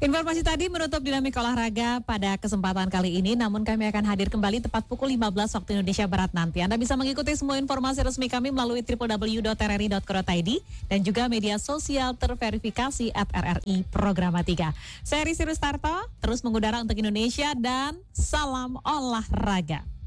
Informasi tadi menutup dinamika olahraga pada kesempatan kali ini, namun kami akan hadir kembali tepat pukul 15 waktu Indonesia Barat nanti. Anda bisa mengikuti semua informasi resmi kami melalui www.rri.co.id dan juga media sosial terverifikasi @RRI Programa 3. Saya Risi Rustarto, terus mengudara untuk Indonesia dan salam olahraga.